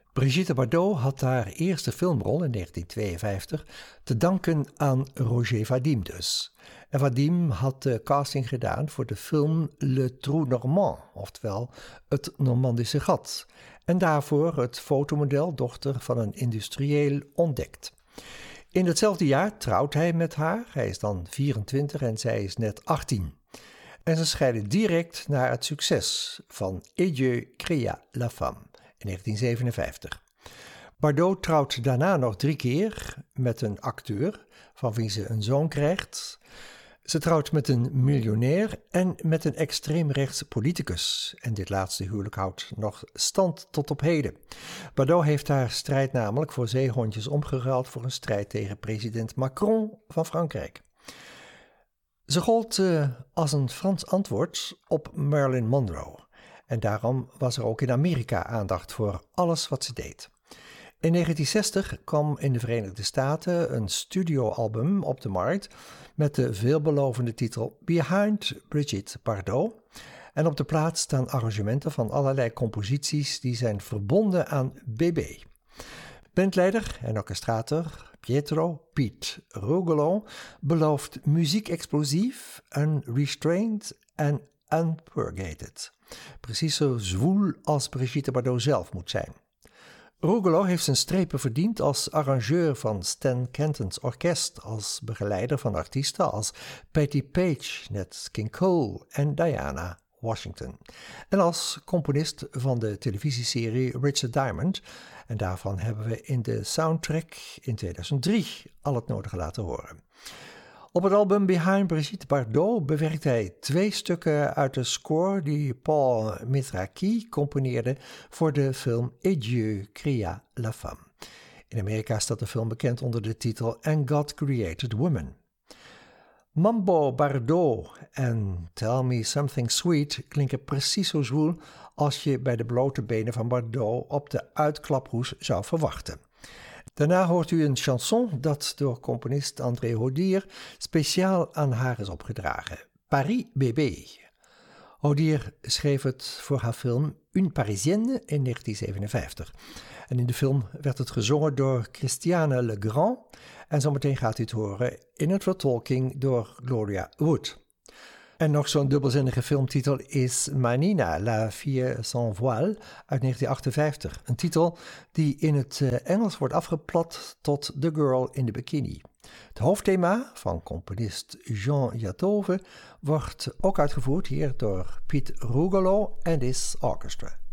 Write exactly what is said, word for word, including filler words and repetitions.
Brigitte Bardot had haar eerste filmrol in negentien tweeënvijftig te danken aan Roger Vadim dus. En Vadim had de casting gedaan voor de film Le Trou Normand, oftewel Het Normandische Gat. En daarvoor het fotomodel dochter van een industrieel ontdekt. In hetzelfde jaar trouwt hij met haar, hij is dan vierentwintig en zij is net achttien. En ze scheiden direct naar het succes van Et Dieu créa la femme in negentien zevenenvijftig. Bardot trouwt daarna nog drie keer met een acteur van wie ze een zoon krijgt. Ze trouwt met een miljonair en met een extreemrechtse politicus. En dit laatste huwelijk houdt nog stand tot op heden. Bardot heeft haar strijd namelijk voor zeehondjes omgeruild voor een strijd tegen president Macron van Frankrijk. Ze gold uh, als een Frans antwoord op Marilyn Monroe. En daarom was er ook in Amerika aandacht voor alles wat ze deed. In negentien zestig kwam in de Verenigde Staten een studioalbum op de markt met de veelbelovende titel Behind Brigitte Bardot. En op de plaat staan arrangementen van allerlei composities die zijn verbonden aan B B. Bandleider en orchestrator Pietro Piet Rugolo belooft muziek explosief, unrestrained en unpurgated. Precies zo zwoel als Brigitte Bardot zelf moet zijn. Rugolo heeft zijn strepen verdiend als arrangeur van Stan Kenton's orkest, als begeleider van artiesten als Patti Page, Nat King Cole en Diana Washington. En als componist van de televisieserie Richard Diamond. En daarvan hebben we in de soundtrack in tweeduizend drie al het nodige laten horen. Op het album Behind Brigitte Bardot bewerkt hij twee stukken uit de score die Paul Mithraki componeerde voor de film Et Dieu créa la femme. In Amerika staat de film bekend onder de titel And God Created Woman. Mambo Bardot en Tell Me Something Sweet klinken precies zo zwoel als je bij de blote benen van Bardot op de uitklaphoes zou verwachten. Daarna hoort u een chanson dat door componist André Hodier speciaal aan haar is opgedragen. Paris Bébé. Hodier schreef het voor haar film Une Parisienne in negentien zevenenvijftig. En in de film werd het gezongen door Christiane Legrand. En zometeen gaat u het horen in een vertolking door Gloria Wood. En nog zo'n dubbelzinnige filmtitel is Manina, La Fille Sans Voile uit negentien achtenvijftig. Een titel die in het Engels wordt afgeplat tot The Girl in the Bikini. Het hoofdthema van componist Jean Jatove wordt ook uitgevoerd hier door Piet Rugolo en his orchestra.